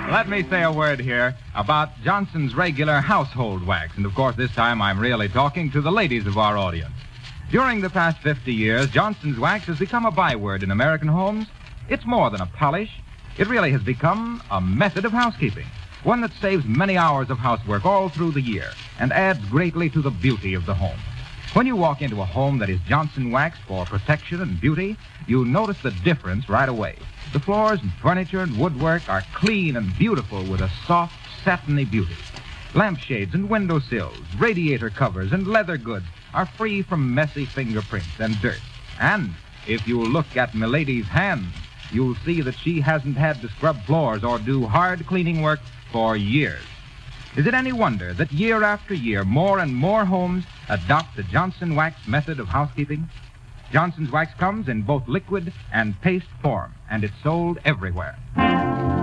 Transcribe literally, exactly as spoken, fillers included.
Let me say a word here about Johnson's regular household wax. And, of course, this time I'm really talking to the ladies of our audience. During the past fifty years, Johnson's wax has become a byword in American homes. It's more than a polish. It really has become a method of housekeeping, one that saves many hours of housework all through the year and adds greatly to the beauty of the home. When you walk into a home that is Johnson wax for protection and beauty, you notice the difference right away. The floors and furniture and woodwork are clean and beautiful with a soft, satiny beauty. Lampshades and windowsills, radiator covers, and leather goods are free from messy fingerprints and dirt. And if you look at Milady's hands, you'll see that she hasn't had to scrub floors or do hard cleaning work for years. Is it any wonder that year after year, more and more homes adopt the Johnson wax method of housekeeping? Johnson's wax comes in both liquid and paste form, and it's sold everywhere.